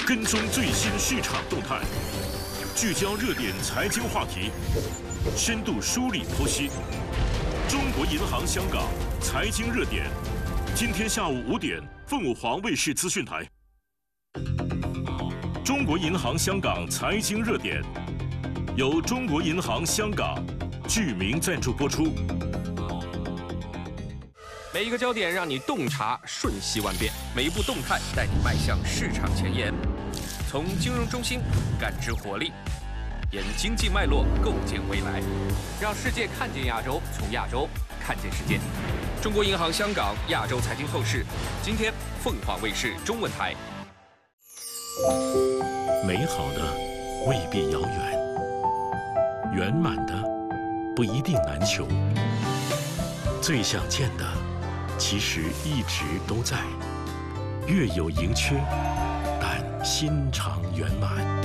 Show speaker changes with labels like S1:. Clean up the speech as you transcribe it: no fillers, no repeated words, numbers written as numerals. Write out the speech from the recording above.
S1: 跟踪最新市场动态，聚焦热点财经话题，深度梳理剖析。中国银行香港财经热点，今天下午5点，凤凰卫视资讯台。中国银行香港财经热点，由中国银行香港具名赞助播出。
S2: 每一个焦点让你洞察瞬息万变，每一步动态带你迈向市场前沿。从金融中心感知活力，沿经济脉络构建未来，让世界看见亚洲，从亚洲看见世界。中国银行香港亚洲财经透视，今天凤凰卫视中文台。
S1: 美好的未必遥远，圆满的不一定难求，最想见的其实一直都在，月有盈缺，但心常圆满。